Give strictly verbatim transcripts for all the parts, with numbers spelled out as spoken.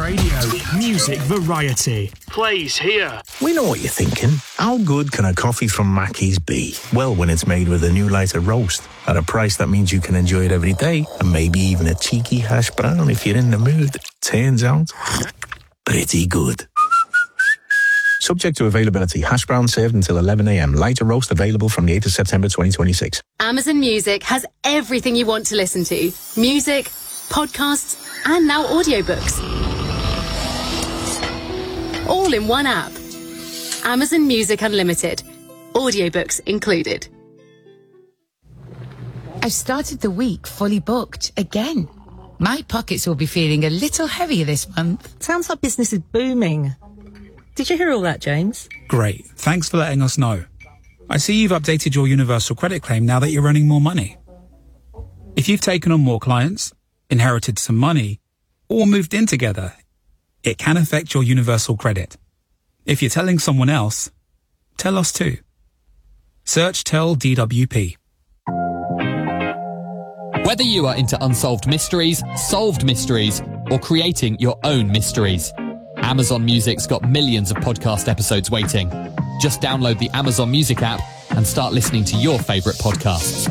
Radio. Music variety. Plays here. We know what you're thinking. How good can a coffee from Mackey's be? Well, when it's made with a new lighter roast at a price that means you can enjoy it every day, and maybe even a cheeky hash brown if you're in the mood. Turns out, pretty good. Subject to availability. Hash brown served until eleven a.m. Lighter roast available from the eighth of September twenty twenty-six. Amazon Music has everything you want to listen to. Music, podcasts, and now audiobooks. All in one app. Amazon Music Unlimited. Audiobooks included. I've started the week fully booked again. My pockets will be feeling a little heavier this month. Sounds like business is booming. Did you hear all that, James? Great. Thanks for letting us know. I see you've updated your universal credit claim now that you're earning more money. If you've taken on more clients, inherited some money, or moved in together, it can affect your universal credit. If you're telling someone else, tell us too. Search Tell D W P. Whether you are into unsolved mysteries, solved mysteries, or creating your own mysteries, Amazon Music's got millions of podcast episodes waiting. Just download the Amazon Music app and start listening to your favourite podcasts.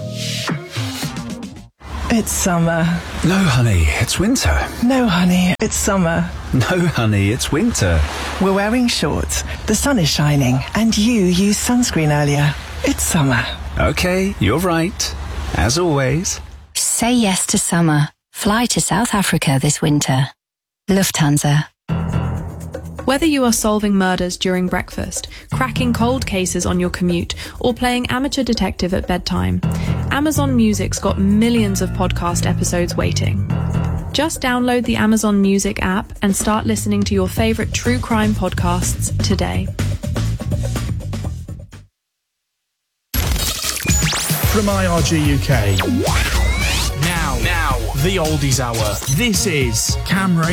It's summer. No, honey, it's winter. No, honey, it's summer. No, honey, it's winter. We're wearing shorts, the sun is shining, and you used sunscreen earlier. It's summer. Okay, you're right. As always. Say yes to summer. Fly to South Africa this winter. Lufthansa. Whether you are solving murders during breakfast, cracking cold cases on your commute, or playing amateur detective at bedtime, Amazon Music's got millions of podcast episodes waiting. Just download the Amazon Music app and start listening to your favourite true crime podcasts today. From I R G U K. Now, now, the Oldies Hour. This is Cam Radio.